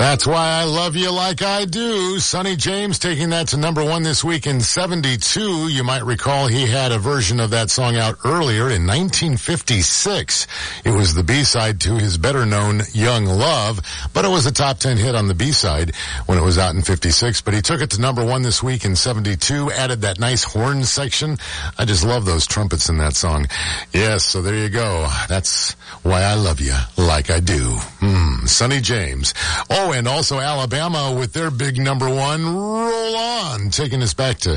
That's Why I Love You Like I Do. Sonny James taking that to number one this week in 72. You might recall he had a version of that song out earlier in 1956. It was the B-side to his better-known Young Love, but it was a top 10 hit on the B-side when it was out in 56. But he took it to number one this week in 72, added that nice horn section. I just love those trumpets in that song. Yes, so there you go. That's Why I Love You Like I Do. Sonny James. Oh, and also Alabama with their big number one, Roll On, taking us back to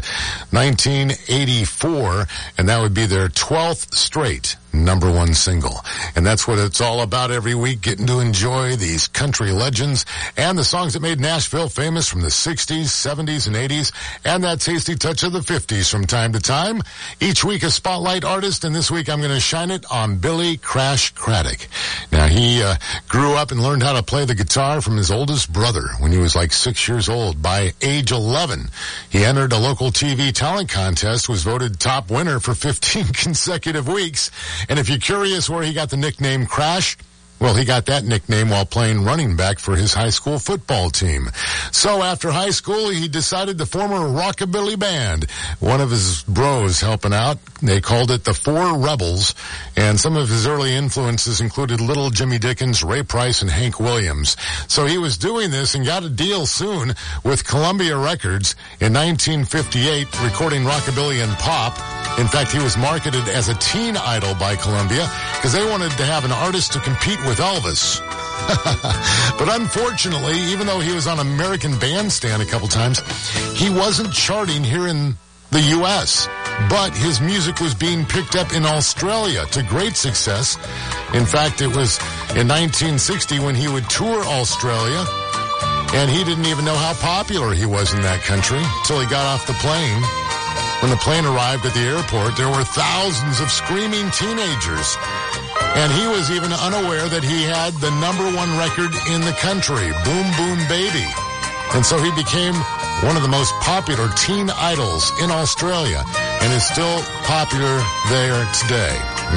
1984, and that would be their 12th straight number one single. And that's what it's all about every week, getting to enjoy these country legends and the songs that made Nashville famous from the 60s, 70s, and 80s, and that tasty touch of the 50s from time to time. Each week a spotlight artist, and this week I'm going to shine it on Billy Crash Craddock. Now, he grew up and learned how to play the guitar from his oldest brother when he was like 6 years old. By age 11, he entered a local TV talent contest, was voted top winner for 15 consecutive weeks. And if you're curious where he got the nickname Crash, well, he got that nickname while playing running back for his high school football team. So after high school, he decided to form a rockabilly band. One of his bros helping out. They called it the Four Rebels. And some of his early influences included Little Jimmy Dickens, Ray Price, and Hank Williams. So he was doing this and got a deal soon with Columbia Records in 1958, recording rockabilly and pop. In fact, he was marketed as a teen idol by Columbia because they wanted to have an artist to compete with Elvis. But unfortunately, even though he was on American Bandstand a couple times, he wasn't charting here in the U.S., but his music was being picked up in Australia to great success. In fact, it was in 1960 when he would tour Australia, and he didn't even know how popular he was in that country till he got off the plane. When the plane arrived at the airport, there were thousands of screaming teenagers. And he was even unaware that he had the number one record in the country, Boom Boom Baby. And so he became one of the most popular teen idols in Australia and is still popular there today.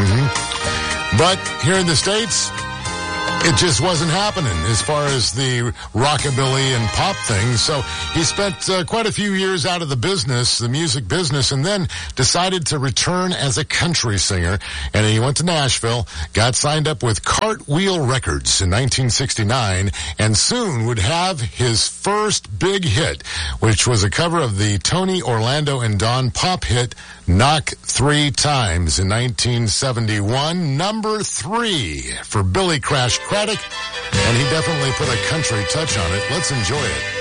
But here in the States, it just wasn't happening as far as the rockabilly and pop things. So he spent quite a few years out of the business, the music business, and then decided to return as a country singer. And he went to Nashville, got signed up with Cartwheel Records in 1969, and soon would have his first big hit, which was a cover of the Tony Orlando and Dawn pop hit, Knock 3 Times in 1971. Number 3 for Billy Crash Craddock, and he definitely put a country touch on it. Let's enjoy it.